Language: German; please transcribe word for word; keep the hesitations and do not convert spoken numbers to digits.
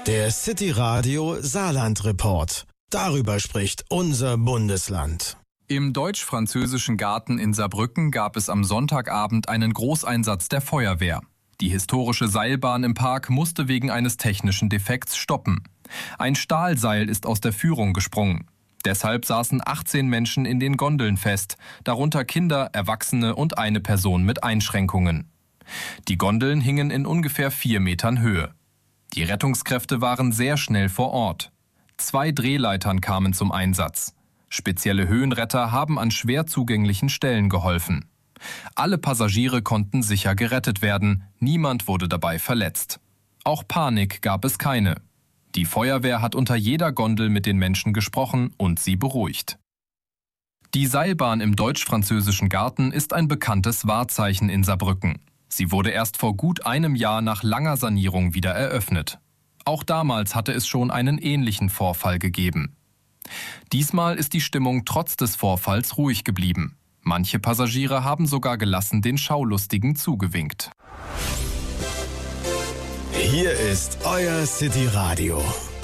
Der City Radio Saarland Report. Darüber spricht unser Bundesland. Im deutsch-französischen Garten in Saarbrücken gab es am Sonntagabend einen Großeinsatz der Feuerwehr. Die historische Seilbahn im Park musste wegen eines technischen Defekts stoppen. Ein Stahlseil ist aus der Führung gesprungen. Deshalb saßen achtzehn Menschen in den Gondeln fest, darunter Kinder, Erwachsene und eine Person mit Einschränkungen. Die Gondeln hingen in ungefähr vier Metern Höhe. Die Rettungskräfte waren sehr schnell vor Ort. Zwei Drehleitern kamen zum Einsatz. Spezielle Höhenretter haben an schwer zugänglichen Stellen geholfen. Alle Passagiere konnten sicher gerettet werden, niemand wurde dabei verletzt. Auch Panik gab es keine. Die Feuerwehr hat unter jeder Gondel mit den Menschen gesprochen und sie beruhigt. Die Seilbahn im deutsch-französischen Garten ist ein bekanntes Wahrzeichen in Saarbrücken. Sie wurde erst vor gut einem Jahr nach langer Sanierung wieder eröffnet. Auch damals hatte es schon einen ähnlichen Vorfall gegeben. Diesmal ist die Stimmung trotz des Vorfalls ruhig geblieben. Manche Passagiere haben sogar gelassen den Schaulustigen zugewinkt. Hier ist euer City Radio.